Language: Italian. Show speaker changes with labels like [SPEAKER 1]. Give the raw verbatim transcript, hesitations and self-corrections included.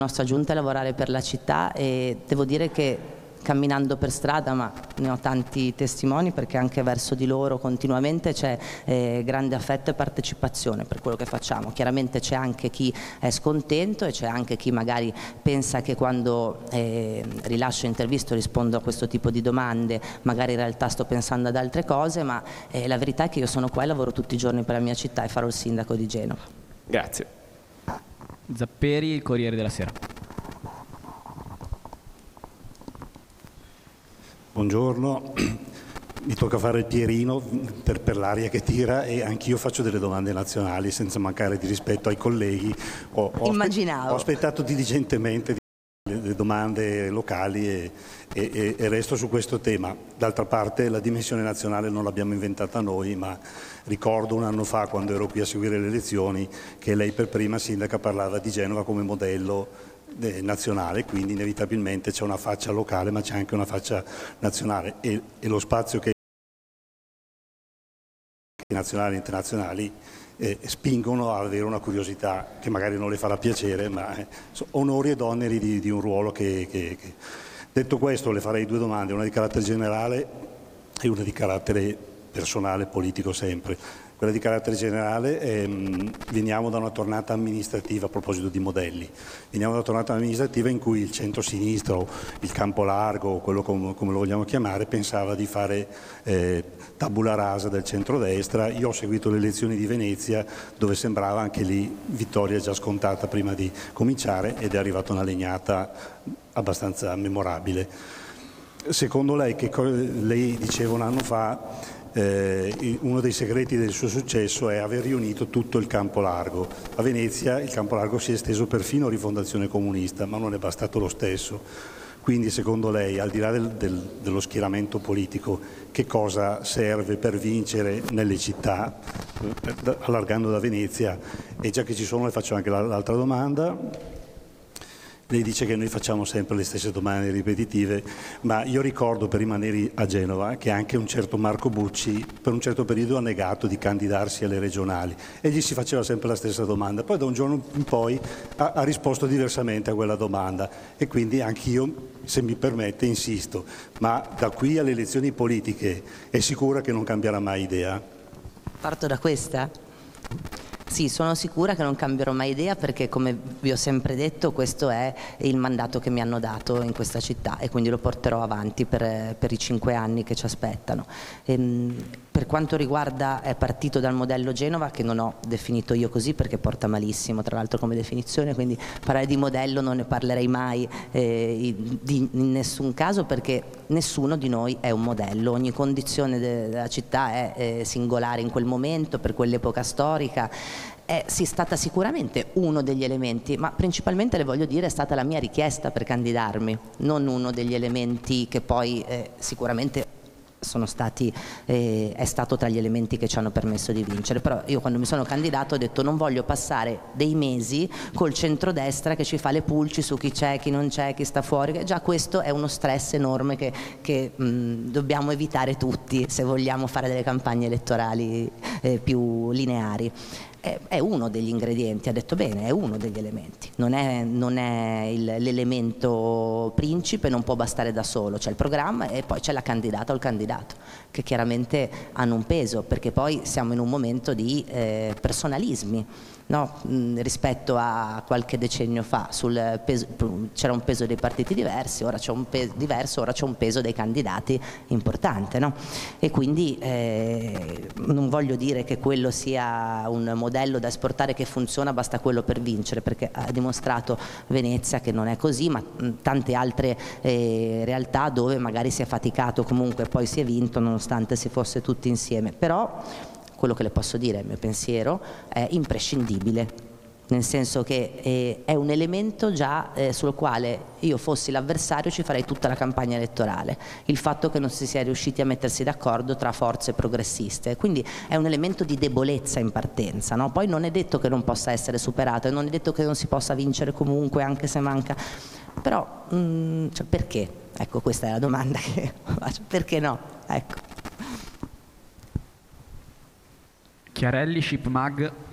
[SPEAKER 1] nostra giunta è lavorare per la città e devo dire che camminando per strada, ma ne ho tanti testimoni perché anche verso di loro continuamente c'è eh, grande affetto e partecipazione per quello che facciamo. Chiaramente c'è anche chi è scontento e c'è anche chi magari pensa che quando eh, rilascio interviste o rispondo a questo tipo di domande magari in realtà sto pensando ad altre cose, ma eh, la verità è che io sono qua e lavoro tutti i giorni per la mia città e farò il sindaco di Genova.
[SPEAKER 2] Grazie.
[SPEAKER 3] Zapperi, il Corriere della Sera.
[SPEAKER 4] Buongiorno, mi tocca fare il Pierino per, per l'aria che tira e anch'io faccio delle domande nazionali senza mancare di rispetto ai colleghi. Ho, ho
[SPEAKER 1] Immaginavo.
[SPEAKER 4] Ho aspettato diligentemente le domande locali e, e, e resto su questo tema. D'altra parte la dimensione nazionale non l'abbiamo inventata noi, ma ricordo un anno fa, quando ero qui a seguire le elezioni, che lei per prima sindaca parlava di Genova come modello nazionale, quindi inevitabilmente c'è una faccia locale ma c'è anche una faccia nazionale e, e lo spazio che i nazionali e internazionali eh, spingono ad avere una curiosità che magari non le farà piacere, ma eh, onori ed oneri di, di un ruolo che, che, che... Detto questo, le farei due domande, una di carattere generale e una di carattere personale, politico sempre. Quella di carattere generale, ehm, veniamo da una tornata amministrativa, a proposito di modelli, veniamo da una tornata amministrativa in cui il centro-sinistra o il campo largo, quello com come lo vogliamo chiamare, pensava di fare eh, tabula rasa del centrodestra. Io ho seguito le elezioni di Venezia dove sembrava anche lì vittoria già scontata prima di cominciare ed è arrivata una legnata abbastanza memorabile. Secondo lei, che lei diceva un anno fa, Eh, uno dei segreti del suo successo è aver riunito tutto il campo largo. A Venezia il campo largo si è esteso perfino a Rifondazione Comunista, ma non è bastato lo stesso. Quindi secondo lei, al di là del, del, dello schieramento politico, che cosa serve per vincere nelle città, eh, allargando da Venezia? E già che ci sono le faccio anche l'altra domanda. Lei dice che noi facciamo sempre le stesse domande ripetitive, ma io ricordo, per rimanere a Genova, che anche un certo Marco Bucci per un certo periodo ha negato di candidarsi alle regionali e gli si faceva sempre la stessa domanda. Poi da un giorno in poi ha, ha risposto diversamente a quella domanda e quindi anch'io, se mi permette, insisto. Ma da qui alle elezioni politiche è sicura che non cambierà mai idea?
[SPEAKER 1] Parto da questa? Sì, sono sicura che non cambierò mai idea perché, come vi ho sempre detto, questo è il mandato che mi hanno dato in questa città e quindi lo porterò avanti per, per i cinque anni che ci aspettano. Ehm, per quanto riguarda, è partito dal modello Genova, che non ho definito io così perché porta malissimo tra l'altro come definizione, quindi parlare di modello non ne parlerei mai eh, di, in nessun caso, perché nessuno di noi è un modello, ogni condizione de, della città è eh, singolare in quel momento, per quell'epoca storica. È sì, stata sicuramente uno degli elementi, ma principalmente, le voglio dire, è stata la mia richiesta per candidarmi, non uno degli elementi che poi eh, sicuramente sono stati, eh, è stato tra gli elementi che ci hanno permesso di vincere. Però io, quando mi sono candidato, ho detto non voglio passare dei mesi col centrodestra che ci fa le pulci su chi c'è, chi non c'è, chi sta fuori. Già questo è uno stress enorme che, che mh, dobbiamo evitare tutti se vogliamo fare delle campagne elettorali eh, più lineari. È uno degli ingredienti, ha detto bene, è uno degli elementi, non è, non è l'elemento principe, non può bastare da solo, c'è il programma e poi c'è la candidata o il candidato, che chiaramente hanno un peso, perché poi siamo in un momento di eh, personalismi, no? Mh, rispetto a qualche decennio fa c'era un peso dei partiti diversi, ora c'è un peso diverso, ora c'è un peso dei candidati importante, no? E quindi eh, non voglio dire che quello sia un modello modello da esportare che funziona, basta quello per vincere, perché ha dimostrato Venezia che non è così, ma tante altre eh, realtà dove magari si è faticato, comunque poi si è vinto nonostante si fosse tutti insieme. Però quello che le posso dire, il mio pensiero, è imprescindibile, nel senso che eh, è un elemento già eh, sul quale io fossi l'avversario ci farei tutta la campagna elettorale, il fatto che non si sia riusciti a mettersi d'accordo tra forze progressiste, quindi è un elemento di debolezza in partenza, no? Poi non è detto che non possa essere superato e non è detto che non si possa vincere comunque anche se manca, però mh, cioè, perché? Ecco, questa è la domanda che faccio, perché no? Ecco.
[SPEAKER 3] Chiarelli, Shipmag.